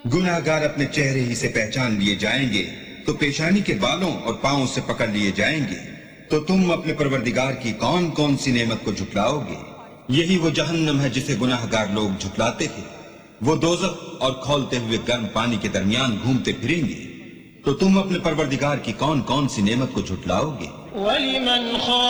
गुनाहगार अपने चेहरे ही से पहचान लिए जाएंगे तो पेशानी के बालों और पांवों से पकड़ लिए जाएंगे। तो तुम अपने परवरदिगार की कौन कौन सी नेमत को झुटलाओगे? यही वो जहन्नम है जिसे गुनाहगार लोग झुटलाते हैं। वो दोज़ख और खौलते हुए गर्म पानी के दरमियान घूमते फिरेंगे। तो तुम अपने परवरदिगार की कौन कौन सी नेमत को झुटलाओगे?